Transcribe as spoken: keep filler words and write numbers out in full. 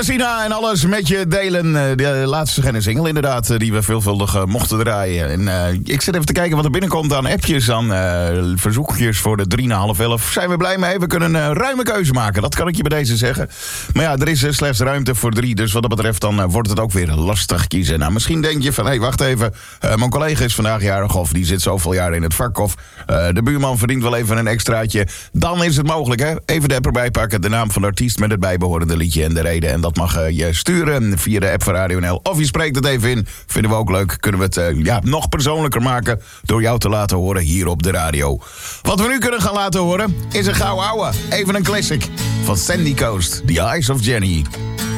Mamacita en alles met je delen. De laatste geen single inderdaad, die we veelvuldig uh, mochten draaien. En uh, ik zit even te kijken wat er binnenkomt aan appjes, aan uh, verzoekjes voor de drie na half elf. Zijn we blij mee? We kunnen een uh, ruime keuze maken, dat kan ik je bij deze zeggen. Maar ja, er is uh, slechts ruimte voor drie, dus wat dat betreft dan uh, wordt het ook weer lastig kiezen. Nou, misschien denk je van, hé, hey, wacht even. Uh, mijn collega is vandaag jarig of die zit zoveel jaar in het vak of uh, de buurman verdient wel even een extraatje. Dan is het mogelijk, hè? Even de app erbij pakken, de naam van de artiest met het bijbehorende liedje en de reden. En dat mag uh, je sturen via de app van Radio N L. Of je spreekt het even in. Vinden we ook leuk. Kunnen we het uh, ja, nog persoonlijker maken door jou te laten horen hier op de radio. Wat we nu kunnen gaan laten horen is een gouden ouwe. Even een classic van Sandy Coast, The Eyes of Jenny.